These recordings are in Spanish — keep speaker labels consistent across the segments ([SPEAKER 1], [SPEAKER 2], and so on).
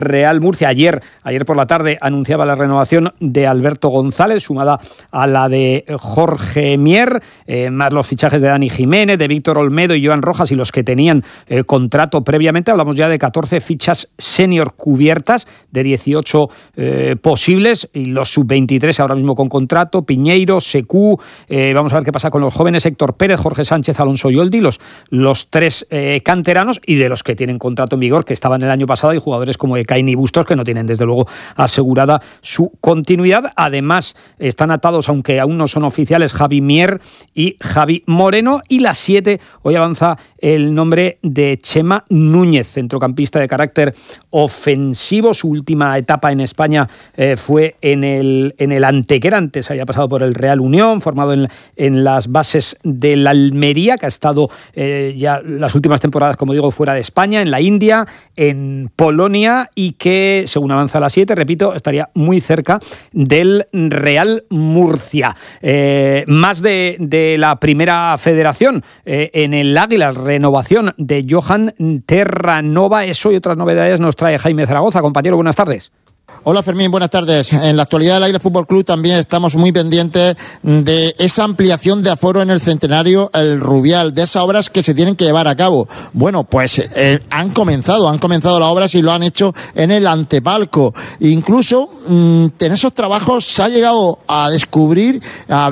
[SPEAKER 1] Real Murcia. Ayer por la tarde anunciaba la renovación de Alberto González, sumada a la de Jorge Mier, más los fichajes de Dani Jiménez, de Víctor Olmedo y Joan Rojas, y los que tenían contrato previamente. Hablamos ya de 14 fichas senior cubiertas, de 18 posibles, y los sub-23 ahora mismo con contrato: Piñeiro, Secú, vamos a ver qué pasa con los jóvenes: Héctor Pérez, Jorge Sánchez, Alonso Yoldi, los tres canteranos, y de los que tienen contrato en vigor, que estaban el año pasado, y jugadores como Ekaini y Bustos, que no tienen desde luego asegurada su continuidad. Además están atados, aunque aún no son oficiales, Javi Mier y Javi Moreno. Y las 7, hoy avanza el nombre de Chema Núñez, centrocampista de carácter ofensivo. Su última etapa en España fue en el Antequera. Antes había pasado por el Real Unión, formado en las bases del Almería, que ha estado ya las últimas temporadas, como digo, fuera de España, en la India, en Polonia, y que, según avanza a las 7, repito, estaría muy cerca del Real Murcia. Más de la primera federación, en el Águila, renovación de Johan Terranova. Eso y otras novedades nos trae Jaime Zaragoza. Compañero, buenas tardes.
[SPEAKER 2] Hola Fermín, buenas tardes. En la actualidad del Águila Fútbol Club también estamos muy pendientes de esa ampliación de aforo en el Centenario El Rubial, de esas obras que se tienen que llevar a cabo. Bueno, pues han comenzado las obras y lo han hecho en el antepalco. Incluso en esos trabajos se ha llegado a descubrir,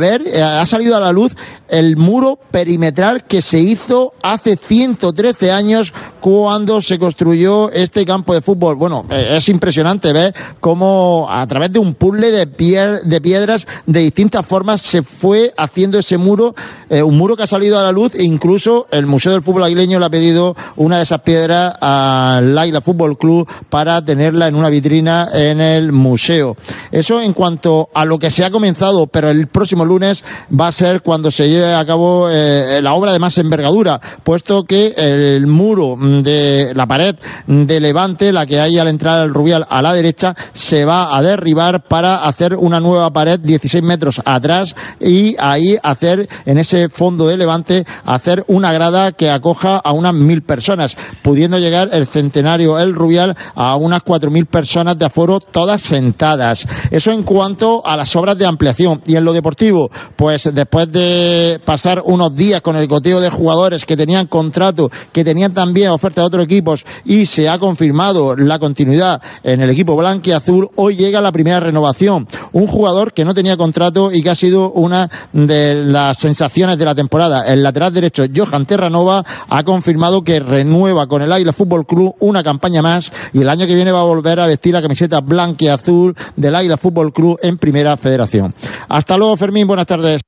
[SPEAKER 2] ha salido a la luz el muro perimetral que se hizo hace 113 años cuando se construyó este campo de fútbol. Bueno, es impresionante ver cómo a través de un puzzle de piedras de distintas formas se fue haciendo ese muro, un muro que ha salido a la luz, e incluso el Museo del Fútbol Aguileño le ha pedido una de esas piedras al Águila Fútbol Club para tenerla en una vitrina en el museo. Eso en cuanto a lo que se ha comenzado, pero el próximo lunes va a ser cuando se lleve a cabo la obra de más envergadura, puesto que el muro de la pared de Levante, la que hay al entrar al Rubial a la derecha, se va a derribar para hacer una nueva pared 16 metros atrás, y ahí hacer, en ese fondo de Levante, hacer una grada que acoja a unas 1.000 personas, pudiendo llegar el Centenario El Rubial a unas 4.000 personas de aforo, todas sentadas. Eso en cuanto a las obras de ampliación. Y en lo deportivo, pues después de pasar unos días con el goteo de jugadores que tenían contrato, que tenían también ofertas de otros equipos, y se ha confirmado la continuidad en el equipo blanquiazul, hoy llega la primera renovación. Un jugador que no tenía contrato y que ha sido una de las sensaciones de la temporada. El lateral derecho, Johan Terranova, ha confirmado que renueva con el Águila Fútbol Club una campaña más, y el año que viene va a volver a vestir la camiseta blanquiazul del Águila Fútbol Club en Primera Federación. Hasta luego, Fermín, buenas tardes.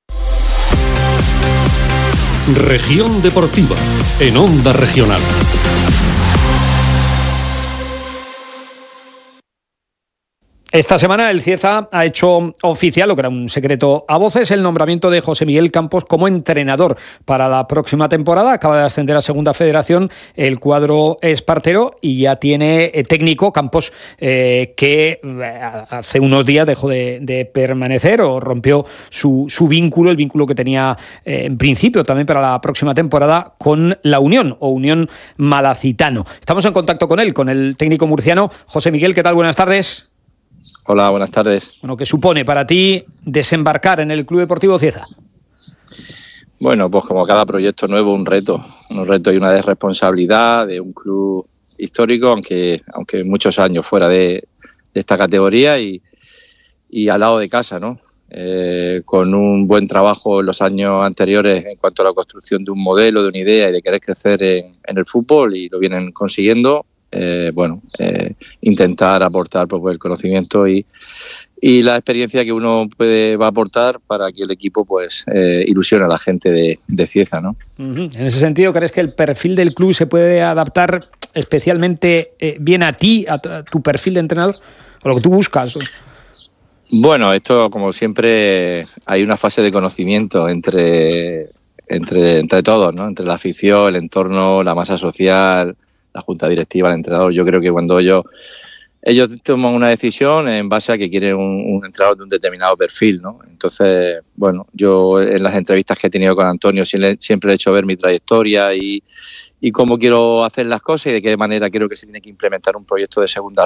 [SPEAKER 3] Región Deportiva, en Onda Regional.
[SPEAKER 1] Esta semana el Cieza ha hecho oficial, lo que era un secreto a voces, el nombramiento de José Miguel Campos como entrenador para la próxima temporada. Acaba de ascender a Segunda Federación el cuadro espartero, y ya tiene técnico Campos, que hace unos días dejó de permanecer, o rompió su vínculo, el vínculo que tenía en principio también para la próxima temporada con la Unión, o Unión Malacitano. Estamos en contacto con él, con el técnico murciano. José Miguel, ¿qué tal? Buenas tardes.
[SPEAKER 4] Hola, buenas tardes.
[SPEAKER 1] Bueno, ¿qué supone para ti desembarcar en el Club Deportivo Cieza?
[SPEAKER 4] Bueno, pues como cada proyecto nuevo, un reto y una responsabilidad de un club histórico, aunque muchos años fuera de esta categoría, y al lado de casa, ¿no? Con un buen trabajo en los años anteriores en cuanto a la construcción de un modelo, de una idea y de querer crecer en el fútbol, y lo vienen consiguiendo. Intentar aportar pues el conocimiento y la experiencia que uno va a aportar para que el equipo pues ilusione a la gente de Cieza, ¿no?
[SPEAKER 1] Uh-huh. En ese sentido, ¿crees que el perfil del club se puede adaptar especialmente bien a ti, a tu perfil de entrenador, o lo que tú buscas?
[SPEAKER 4] Bueno, esto, como siempre, hay una fase de conocimiento entre todos, ¿no? Entre la afición, el entorno, la masa social, la junta directiva, el entrenador. Yo creo que cuando ellos ellos toman una decisión en base a que quieren un entrenador de un determinado perfil, ¿no? Entonces, bueno, yo en las entrevistas que he tenido con Antonio siempre he hecho ver mi trayectoria y cómo quiero hacer las cosas y de qué manera creo que se tiene que implementar un proyecto de segunda